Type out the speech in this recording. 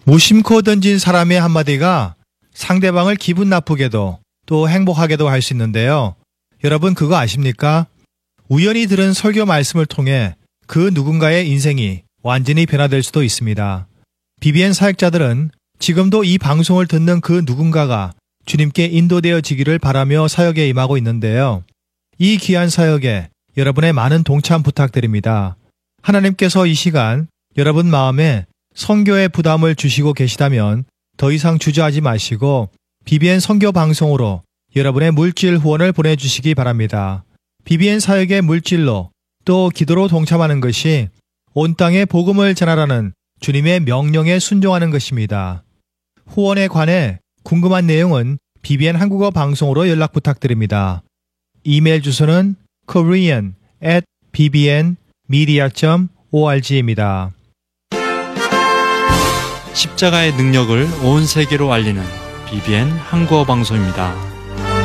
무심코 던진 사람의 한마디가 상대방을 기분 나쁘게도 또 행복하게도 할 수 있는데요. 여러분 그거 아십니까? 우연히 들은 설교 말씀을 통해 그 누군가의 인생이 완전히 변화될 수도 있습니다. BBN 사역자들은 지금도 이 방송을 듣는 그 누군가가 주님께 인도되어지기를 바라며 사역에 임하고 있는데요. 이 귀한 사역에 여러분의 많은 동참 부탁드립니다. 하나님께서 이 시간 여러분 마음에 선교의 부담을 주시고 계시다면 더 이상 주저하지 마시고 BBN 선교 방송으로 여러분의 물질 후원을 보내주시기 바랍니다. BBN 사역의 물질로 또 기도로 동참하는 것이 온 땅에 복음을 전하라는 주님의 명령에 순종하는 것입니다. 후원에 관해 궁금한 내용은 BBN 한국어 방송으로 연락 부탁드립니다. 이메일 주소는 korean@bbnmedia.org입니다. 십자가의 능력을 온 세계로 알리는 BBN 한국어 방송입니다.